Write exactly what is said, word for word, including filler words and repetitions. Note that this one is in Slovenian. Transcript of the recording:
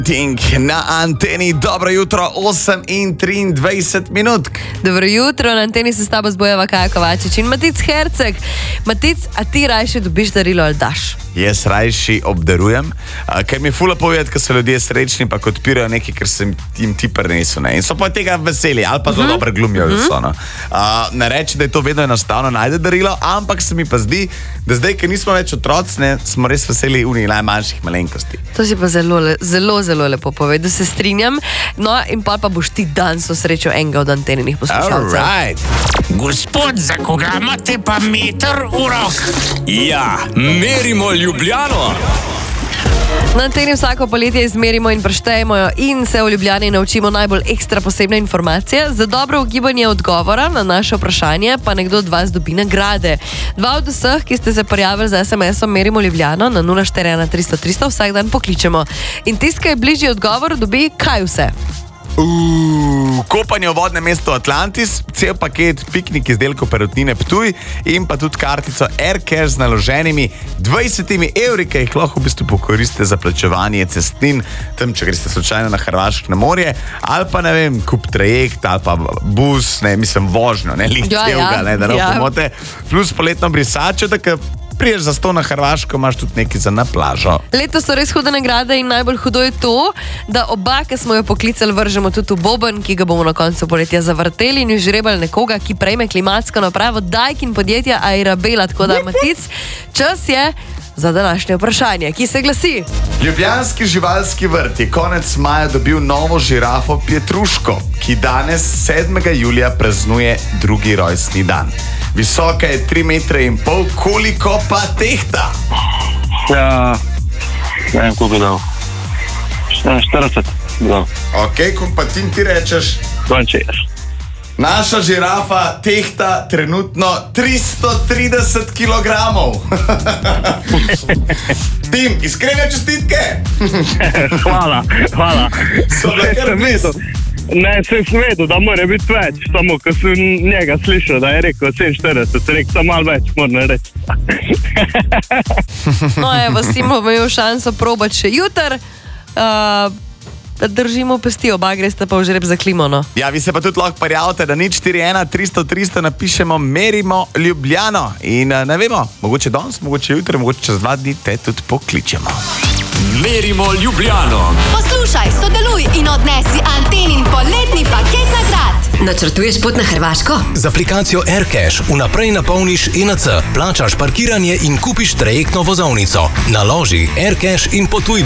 Ting na anteni, dobro jutro, osem in triindvajset minut. Dobro jutro, na anteni se s tabo zbojava Kaja Kovačič in Matic Herceg. Matic, a ti rajše dobiš darilo ali daš? Jaz rajši obdarujem, kaj mi je fula povedati, ker so ljudje srečni, pa ko odpirajo nekaj, ker sem jim ti prinesel. In so pa tega veseli, ali pa zelo uh-huh. dobro glumijo. Uh-huh. So, no. uh, ne reči, da je to vedno enostavno najde darilo, ampak se mi pa zdi, da zdaj, ker nismo več otroci, ne, smo res veseli v najmanjših malenkosti. To si pa zelo, zelo, zelo lepo povedal, se strinjam. No, in pa, pa boš ti danes srečal enega od anteninih poslušalcev. Right. Gospod, za koga imate pa meter v rok? Ja, merimo Ljubljano. Na anteni vsako poletje izmerimo in preštejemo jo in se v Ljubljani naučimo najbolj ekstra posebne informacije. Za dobro ugibanje odgovora na naše vprašanje pa nekdo od vas dobi nagrade. Dva od vseh, ki ste se prijavili z es em esom Merimo Ljubljano na nula štiri ena tristo tristo, vsak dan pokličemo. In tist, ki je bližji odgovor, dobi kaj vse? Uh, kopanje v vodnem mestu Atlantis, cel paket piknik izdelkov Perutnine Ptuj in pa tudi kartico AirCash z naloženimi dvajsetimi evri, ki jih lahko v bistvu pokoriste za plačevanje cestnin, tam, če greste slučajno na Hrvaško na morje, ali pa ne vem, kup trajekt, ali pa bus, ne, mislim vožnjo, ne, lih ja, celega, ja, ne, da ne ja. pomote, plus poletno brisačo, da ka priješ za sto na Hrvaško, imaš tudi nekaj za na plažo. Letos so res hude nagrade in najbolj hudo je to, da oba, ki smo jo poklicali, vržemo tudi v boben, ki ga bomo na koncu poletja zavrteli in žrebali nekoga, ki prejme klimatsko napravo Daikin podjetja Airabela. Tako da, Matic, čas je za današnje vprašanje, ki se glasi: Ljubljanski živalski vrt je konec maja dobil novo žirafo Pietruško, ki danes sedmega julija praznuje drugi rojstni dan. Visoka je tri metre in pol, koliko pa tehta? Ja, ne vem, koliko je dal. štirideset dal. Ok, ko pa ti ti rečeš? dvainšestdeset. Naša žirafa tehta trenutno tristo trideset kilogramov. Tim, iskrene čestitke! Hvala, hvala. So bile kar blizu. Ne, sem vedel, da mora biti več, samo ko sem njega slišal, da je rekel sedeminštirideset, sem rekel, samo malo več, moram reči. No, evo, si bomo imel šanso probati še jutr, uh, da držimo pesti, oba greste pa v žreb za klimono. Ja, vi se pa tudi lahko prijavite, da nič štiri ena tristo tristo napišemo Merimo Ljubljano. In ne vemo, mogoče danes, mogoče jutri, mogoče čez dva dni te tudi pokličemo. Merimo Ljubljano. Poslušaj, sodeluj in odnesi antenin poletni paket nagrad. Načrtuješ pot na Hrvaško? Z aplikacijo AirCash vnaprej napolniš E N C, plačaš parkiranje in kupiš trajektno vozovnico. Naloži AirCash in potuj